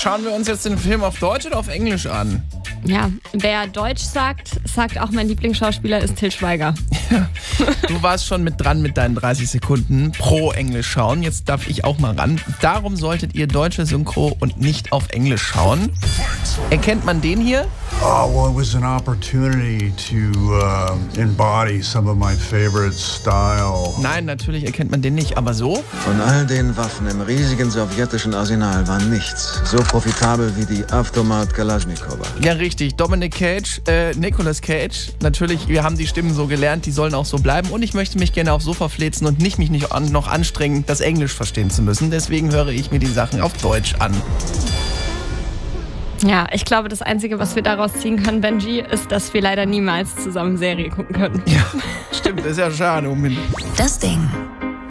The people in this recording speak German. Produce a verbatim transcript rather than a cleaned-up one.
Schauen wir uns jetzt den Film auf Deutsch oder auf Englisch an? Ja, wer Deutsch sagt, sagt auch, mein Lieblingsschauspieler ist Til Schweiger. Ja. Du warst schon mit dran mit deinen dreißig Sekunden pro Englisch schauen. Jetzt darf ich auch mal ran. Darum solltet ihr deutsche Synchro und nicht auf Englisch schauen. Erkennt man den hier? Oh, well, it was an opportunity to uh, embody some of my favorite style. Nein, natürlich erkennt man den nicht, aber so? Von all den Waffen im riesigen sowjetischen Arsenal war nichts so profitabel wie die Avtomat Kalaschnikowa. Ja, richtig. Dominic Cage, äh, Nicolas Cage. Natürlich, wir haben die Stimmen so gelernt, die sollen auch so bleiben. Und ich möchte mich gerne aufs Sofa fläzen und nicht mich nicht an, noch anstrengen, das Englisch verstehen zu müssen. Deswegen höre ich mir die Sachen auf Deutsch an. Ja, ich glaube, das Einzige, was wir daraus ziehen können, Benji, ist, dass wir leider niemals zusammen Serie gucken können. Ja, stimmt. Ist ja schade. Das Ding.